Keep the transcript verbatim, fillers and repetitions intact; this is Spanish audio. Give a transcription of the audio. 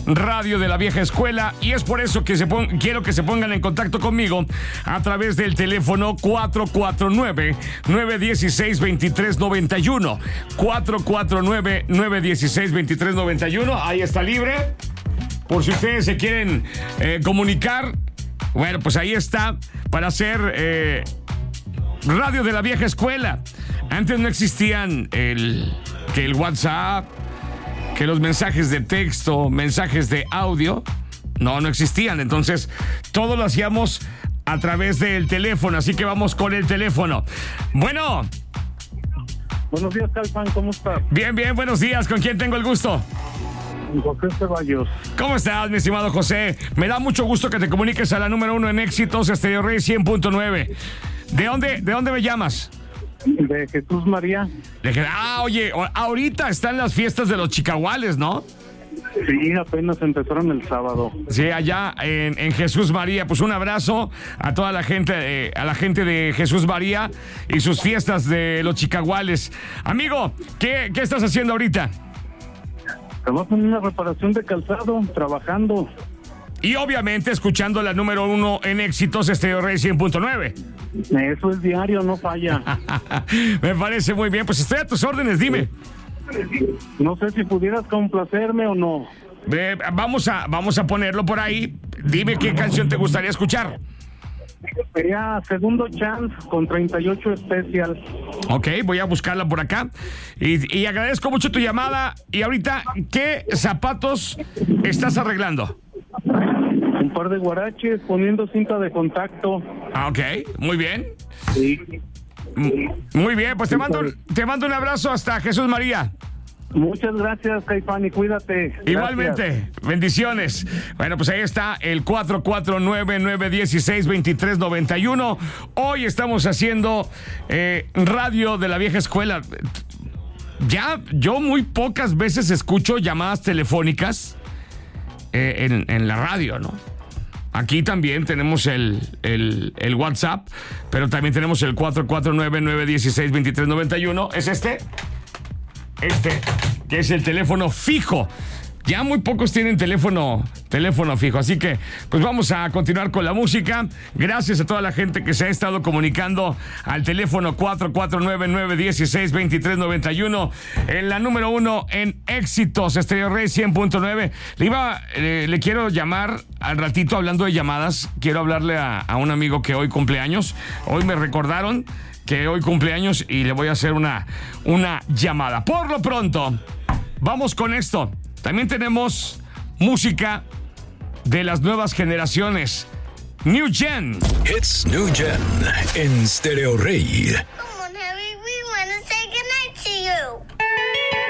radio de la vieja escuela, y es por eso que se pon- quiero que se pongan en contacto conmigo a través del teléfono cuatro cuatro nueve, nueve uno seis, dos tres nueve uno. cuatro cuatro nueve, nueve uno seis, dos tres nueve uno. Ahí está libre. Por si ustedes se quieren eh, comunicar, bueno, pues ahí está para hacer eh, radio de la vieja escuela. Antes no existían el, que el WhatsApp, que los mensajes de texto, mensajes de audio, no, no existían. Entonces, todo lo hacíamos a través del teléfono, así que vamos con el teléfono. Bueno. Buenos días, Calpan, ¿cómo estás? Bien, bien, buenos días. ¿Con quién tengo el gusto? José Ceballos. ¿Cómo estás, mi estimado José? Me da mucho gusto que te comuniques a la número uno en éxitos, Stereo Rey cien punto nueve. ¿De dónde, ¿De dónde me llamas? De Jesús María. De, ah, oye, ahorita están las fiestas de los chicahuales, ¿no? Sí, apenas empezaron el sábado. Sí, allá en, en Jesús María. Pues un abrazo a toda la gente, eh, a la gente de Jesús María y sus fiestas de los chicahuales. Amigo, ¿qué, qué estás haciendo ahorita? Estamos en una reparación de calzado, trabajando. Y obviamente escuchando la número uno en éxitos, Stereo Rey cien punto nueve. Eso es diario, no falla. Me parece muy bien. Pues estoy a tus órdenes, dime. No sé si pudieras complacerme o no. Eh, vamos a, vamos a ponerlo por ahí. Dime qué canción te gustaría escuchar. Sería Segundo Chance con treinta y ocho Special. Ok, voy a buscarla por acá. Y, y agradezco mucho tu llamada. Y ahorita, ¿qué zapatos estás arreglando? Un par de guaraches, poniendo cinta de contacto. Ah, ok, muy bien. Sí. Muy bien, pues te mando, te mando un abrazo hasta Jesús María. Muchas gracias, Caifán, y cuídate. Igualmente, Gracias. Bendiciones. Bueno, pues ahí está el cuatro cuatro nueve, nueve uno seis, dos tres nueve uno. Hoy estamos haciendo eh, radio de la vieja escuela. Ya, yo muy pocas veces escucho llamadas telefónicas eh, en, en la radio, ¿no? Aquí también tenemos el, el, el WhatsApp, pero también tenemos el cuatro cuatro nueve, nueve uno seis, dos tres nueve uno. ¿Es este? Este, que es el teléfono fijo. Ya muy pocos tienen teléfono, teléfono fijo, así que pues vamos a continuar con la música. Gracias a toda la gente que se ha estado comunicando al teléfono cuatro cuatro nueve, nueve uno seis, dos tres nueve uno, en la número uno en éxitos, Stereo Rey cien punto nueve. Le iba, eh, le quiero llamar al ratito, hablando de llamadas, quiero hablarle a, a un amigo que hoy cumpleaños. Hoy me recordaron que hoy cumpleaños y le voy a hacer una, una llamada. Por lo pronto, vamos con esto. También tenemos música de las nuevas generaciones. New Gen. It's New Gen en Stereo Rey.